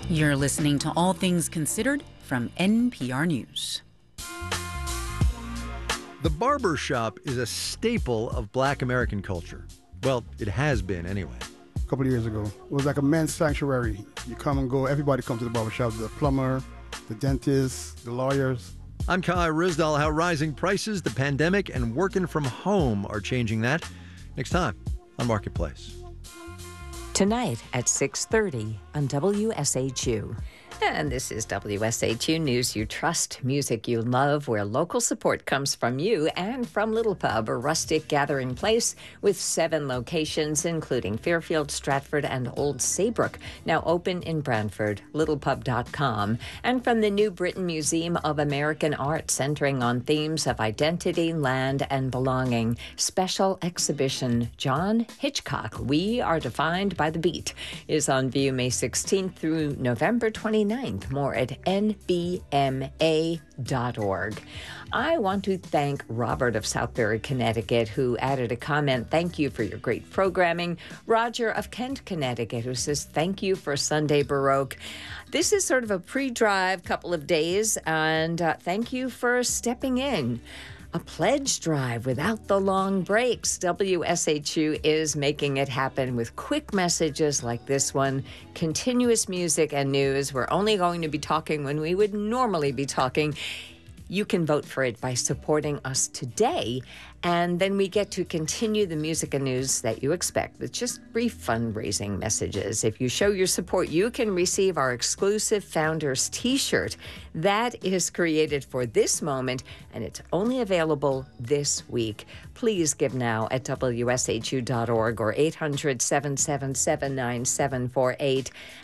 You're listening to All Things Considered from NPR News. The barber shop is a staple of Black American culture. Well, it has been anyway. A couple of years ago, it was like a men's sanctuary. You come and go, everybody comes to the barber shop, the plumber, the dentist, the lawyers. I'm Kai Rizdal. How rising prices, the pandemic, and working from home are changing that. Next time on Marketplace. Tonight at 6:30 on WSHU. And this is WSHU News You Trust, music you love, where local support comes from you and from Little Pub, a rustic gathering place with 7 locations, including Fairfield, Stratford, and Old Saybrook, now open in Brantford, littlepub.com. And from the New Britain Museum of American Art, centering on themes of identity, land, and belonging. Special exhibition, John Hitchcock, We Are Defined by the Beat, is on view May 16th through November 29th. More at nbma.org. I want to thank Robert of Southbury, Connecticut, who added a comment. Thank you for your great programming. Roger of Kent, Connecticut, who says, thank you for Sunday Baroque. This is sort of a pre-drive couple of days, and thank you for stepping in. A pledge drive without the long breaks. WSHU is making it happen with quick messages like this one, continuous music and news. We're only going to be talking when we would normally be talking. You can vote for it by supporting us today, and then we get to continue the music and news that you expect with just brief fundraising messages. If you show your support, you can receive our exclusive Founders T-shirt. That is created for this moment, and it's only available this week. Please give now at WSHU.org or 800-777-9748.